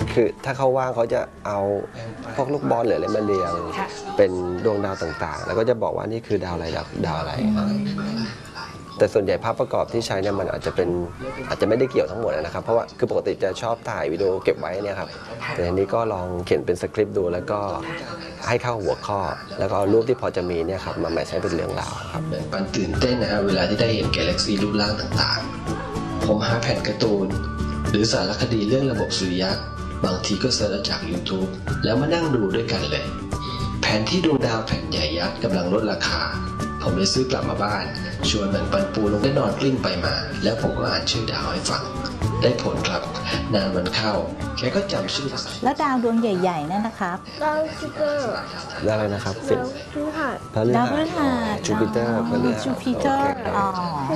คือถ้าเขาว่างเขาจะเอาพวกลูกบอลหรืออะไรมาเรียงเป็นดวงดาวต่างๆแล้วก็จะบอกว่านี่คือดาวอะไรดาวอะไรแต่ส่วนใหญ่ภาพประกอบที่ใช้เนี่ยมันอาจจะไม่ได้เกี่ยวทั้งหมดนะครับเพราะว่าคือปกติจะชอบถ่ายวิดีโอเก็บไว้เนี่ยครับแต่ทีนี้ก็ลองเขียนเป็นสคริปต์ดูแล้วก็ให้เข้าหัวข้อแล้วก็เอารูปที่พอจะมีเนี่ยครับมาใช้เป็นเรื่องราวครับมันตื่นเต้นนะฮะเวลาที่ได้เห็นกาแล็กซี่รูปร่างต่างๆผมหาแผ่นการ์ตูนหรือสารคดีเรื่องระบบสุริยะบางทีก็เสิร์ชจาก YouTube แล้วมานั่งดูด้วยกันเลยแผนที่ดวงดาวแผ่นใหญ่ยักษ์กำลังลดราคาผมเลยซื้อกลับมาบ้านชวนเหมือนปันปูลงได้นอนกลิ้งไปมาแล้วผมก็อ่านชื่อดาวให้ฟังได้ผลครับนานวันเข้าแกก็จำชื่อภาษาแล้วดาวดวงใหญ่ๆนั่นนะครับดาวจูปิเตอร์ได้เลยนะครับดาวพฤหัสดาวพฤหัสจูปิเตอร์จูปิเตอร์อ๋อ